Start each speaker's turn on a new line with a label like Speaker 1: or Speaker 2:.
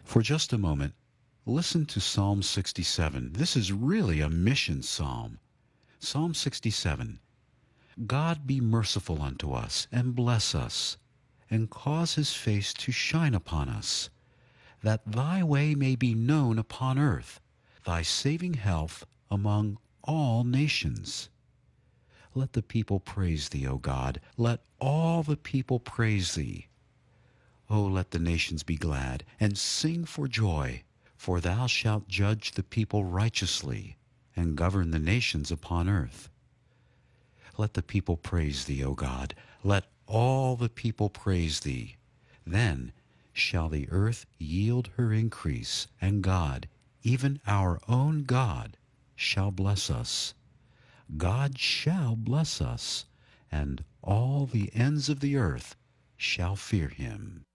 Speaker 1: For just a moment, listen to Psalm 67. This is really a mission psalm. Psalm 67. God be merciful unto us, and bless us, and cause his face to shine upon us, that thy way may be known upon earth, thy saving health among all nations. Let the people praise thee, O God. Let all the people praise thee. O let the nations be glad, and sing for joy, for thou shalt judge the people righteously, and govern the nations upon earth. Let the people praise thee, O God. Let all the people praise thee. Then shall the earth yield her increase, and God, even our own God, shall bless us. God shall bless us, and all the ends of the earth shall fear him.